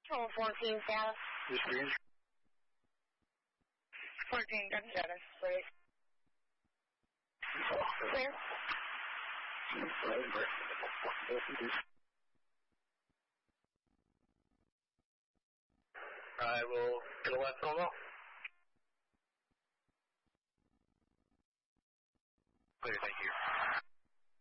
Control 14 South. This is 14 gun status, please. Clear. I will get a left on off. Clear, thank you.